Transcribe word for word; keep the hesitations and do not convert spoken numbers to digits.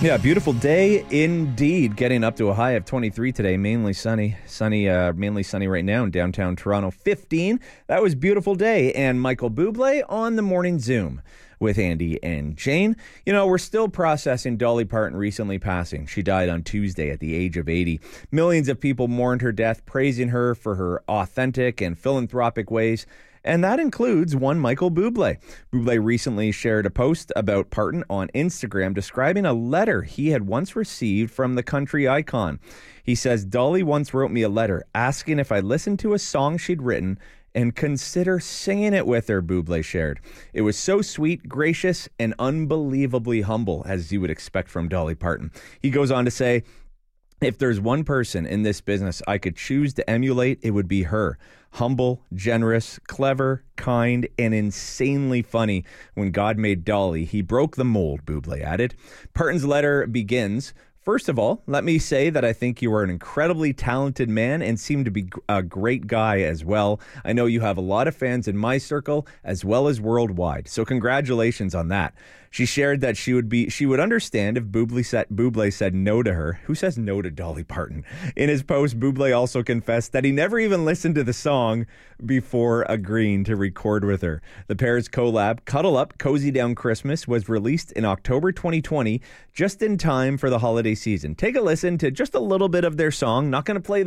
Yeah, beautiful day indeed. Getting up to a high of twenty-three today, mainly sunny. Sunny, uh, mainly sunny right now in downtown Toronto. fifteen. That was beautiful day. And Michael Bublé on the morning Zoom with Andy and Jane. You know, we're still processing Dolly Parton recently passing. She died on Tuesday at the age of eighty. Millions of people mourned her death, praising her for her authentic and philanthropic ways. And that includes one Michael Bublé. Bublé recently shared a post about Parton on Instagram describing a letter he had once received from the country icon. He says, "Dolly once wrote me a letter asking if I listened to a song she'd written and consider singing it with her," Bublé shared. "It was so sweet, gracious, and unbelievably humble, as you would expect from Dolly Parton." He goes on to say, "If there's one person in this business I could choose to emulate, it would be her. Humble, generous, clever, kind, and insanely funny. When God made Dolly, he broke the mold," Bublé added. Parton's letter begins, "First of all, let me say that I think you are an incredibly talented man and seem to be a great guy as well. I know you have a lot of fans in my circle as well as worldwide, so congratulations on that." She shared that she would be she would understand if Bublé said, Bublé said no to her. Who says no to Dolly Parton? In his post, Bublé also confessed that he never even listened to the song before agreeing to record with her. The pair's collab, Cuddle Up, Cozy Down Christmas, was released in October twenty twenty, just in time for the holiday season. Take a listen to just a little bit of their song. Not going to play the